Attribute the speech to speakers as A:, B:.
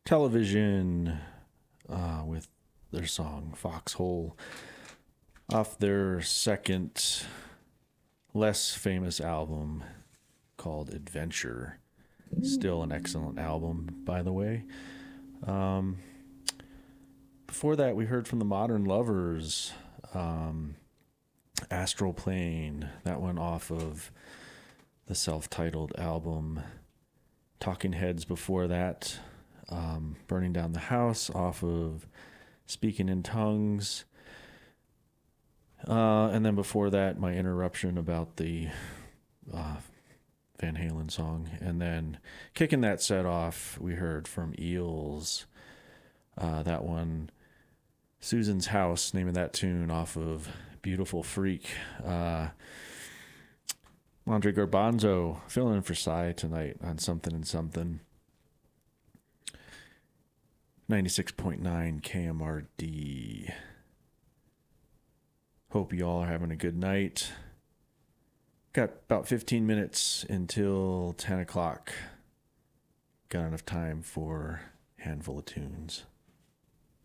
A: Television with their song Foxhole off their second, less famous album called Adventure. Still an excellent album, by the way. Before that, we heard from the Modern Lovers, Astral Plane. That went off of the self-titled album. Talking Heads before that, Burning Down the House off of Speaking in Tongues. And then before that, my interruption about the Van Halen song. And then kicking that set off, we heard from Eels. That one, Susan's House, name of that tune off of Beautiful Freak. Andre Garbanzo filling in for Psy tonight on Something and Something. 96.9 KMRD. Hope you all are having a good night. Got about 15 minutes until 10 o'clock. Got enough time for a handful of tunes.